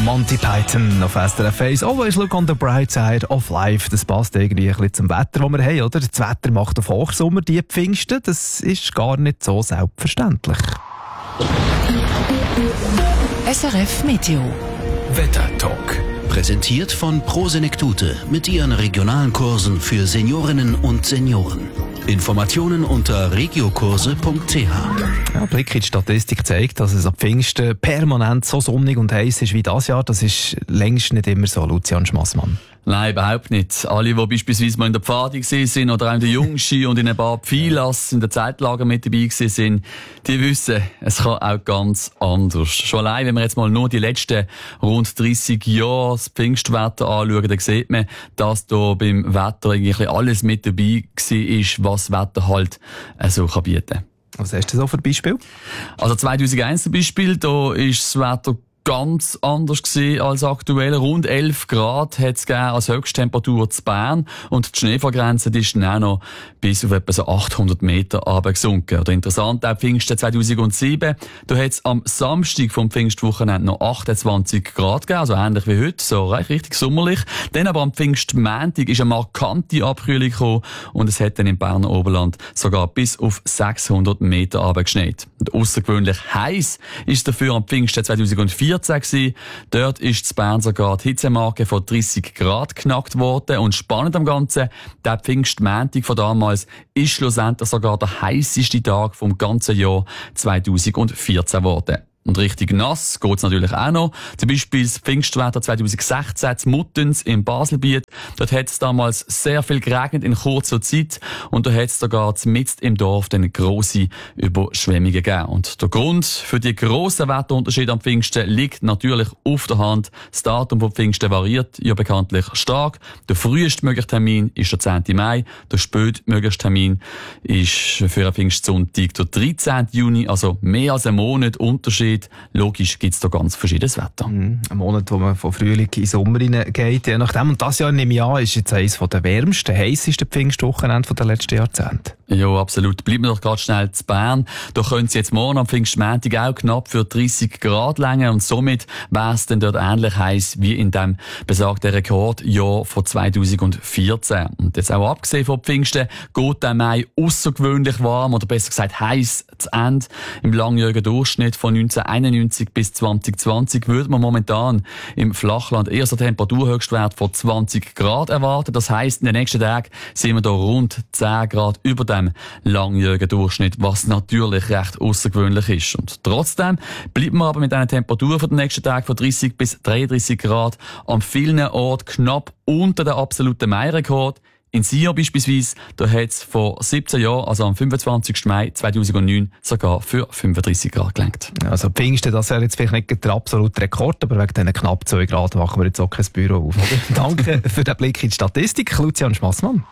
Monty Python auf SRF 1. Always look on the bright side of life. Das passt irgendwie ein bisschen zum Wetter, das wir haben, oder? Das Wetter macht auf Hochsommer die Pfingsten. Das ist gar nicht so selbstverständlich. SRF Meteo. Wettertalk. Präsentiert von Prosenektute mit ihren regionalen Kursen für Seniorinnen und Senioren. Informationen unter regiokurse.ch. Ja, Blick in die Statistik zeigt, dass es ab Pfingsten permanent so sonnig und heiß ist wie dieses Jahr. Das ist längst nicht immer so, Lucian Schmassmann. Nein, überhaupt nicht. Alle, die beispielsweise mal in der Pfadi waren oder auch in der Jungski und in ein paar Pfilas in der Zeitlager mit dabei waren, die wissen, es kann auch ganz anders. Schon allein, wenn wir jetzt mal nur die letzten rund 30 Jahre das Pfingstwetter anschauen, dann sieht man, dass da beim Wetter eigentlich alles mit dabei war, was das Wetter halt so bieten kann. Was hast du so für Beispiel? Also 2001 zum Beispiel, da ist das Wetter ganz anders gewesen als aktuell. Rund 11 Grad hat es gegeben als Höchsttemperatur zu Bern und die Schneefallgrenze ist dann auch noch bis auf etwa so 800 Meter runtergesunken. Oder interessant, auch Pfingsten 2007, da hat es am Samstag vom Pfingstwochenende noch 28 Grad gegeben, also ähnlich wie heute, so richtig sommerlich. Dann aber am Pfingstmontag ist eine markante Abkühlung gekommen und es hat dann im Berner Oberland sogar bis auf 600 Meter runtergeschneit. Und außergewöhnlich heiß ist dafür am Pfingsten 2014 gewesen. Dort ist in Bern sogar die Hitzemarke von 30 Grad geknackt worden. Und spannend am Ganzen, der Pfingstmontag von damals ist schlussendlich sogar der heisseste Tag vom ganzen Jahr 2014 geworden. Und richtig nass geht's natürlich auch noch. Zum Beispiel das Pfingstwetter 2016 zu Muttens im Baselbiet. Dort hat es damals sehr viel geregnet in kurzer Zeit. Und da hat es sogar mitten im Dorf dann grosse Überschwemmungen gegeben. Und der Grund für die grossen Wetterunterschiede am Pfingsten liegt natürlich auf der Hand. Das Datum von Pfingsten variiert ja bekanntlich stark. Der frühestmögliche Termin ist der 10. Mai. Der spätmögliche Termin ist für einen Pfingstsonntag der 13. Juni. Also mehr als einen Monat Unterschied. Logisch gibt es da ganz verschiedenes Wetter. Ein Monat, wo man von Frühling in den Sommer hineingeht. Je nachdem. Und das Jahr im Jahr ist jetzt eines der wärmsten, heissesten Pfingstwochenende der letzten Jahrzehnte. Ja, absolut. Bleiben wir doch gerade schnell zu Bern. Da können Sie jetzt morgen am Pfingstmontag auch knapp für 30 Grad länger und somit wäre es dann dort ähnlich heiß wie in dem besagten Rekordjahr von 2014. Und jetzt auch abgesehen von Pfingsten geht der Mai außergewöhnlich warm oder besser gesagt heiß zu Ende. Im langjährigen Durchschnitt von 1991 bis 2020 würde man momentan im Flachland eher so Temperaturhöchstwert von 20 Grad erwarten. Das heisst, in den nächsten Tagen sind wir da rund 10 Grad über dem langjährigen Durchschnitt, was natürlich recht außergewöhnlich ist. Und trotzdem bleibt man aber mit einer Temperatur für den nächsten Tag von 30 bis 33 Grad an vielen Orten knapp unter der absoluten Mai-Rekord. In Sion beispielsweise, da hat es vor 17 Jahren, also am 25. Mai 2009, sogar für 35 Grad gelangt. Also Pfingsten, das wäre jetzt vielleicht nicht der absolute Rekord, aber wegen diesen knapp 2 Grad machen wir jetzt auch kein Büro auf. Oder? Danke für den Blick in die Statistik, Lucian Schmassmann.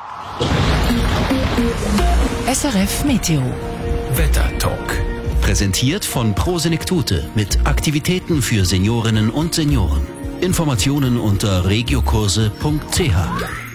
SRF Meteo. Wettertalk. Präsentiert von Prosenektute mit Aktivitäten für Seniorinnen und Senioren. Informationen unter regiokurse.ch.